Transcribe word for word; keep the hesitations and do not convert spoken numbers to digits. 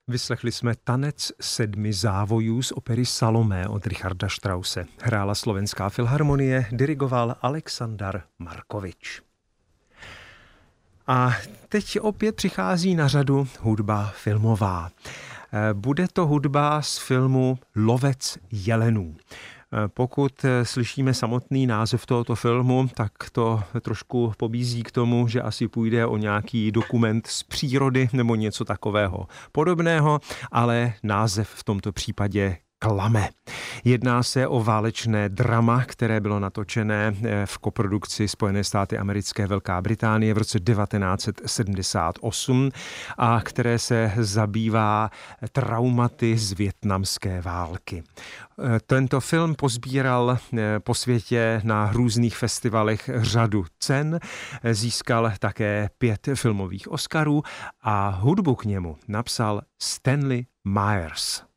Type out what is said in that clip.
Vyslechli jsme Tanec sedmi závojů z opery Salomé od Richarda Strause. Hrála Slovenská filharmonie, dirigoval Aleksandar Markovič. A teď opět přichází na řadu hudba filmová. Bude to hudba z filmu Lovec jelenů. Pokud slyšíme samotný název tohoto filmu, tak to trošku pobízí k tomu, že asi půjde o nějaký dokument z přírody nebo něco takového podobného, ale název v tomto případě klame. Jedná se o válečné drama, které bylo natočené v koprodukci Spojené státy americké Velká Británie v roce devatenáct set sedmdesát osm a které se zabývá traumaty z vietnamské války. Tento film pozbíral po světě na různých festivalech řadu cen, získal také pět filmových Oscarů a hudbu k němu napsal Stanley Myers.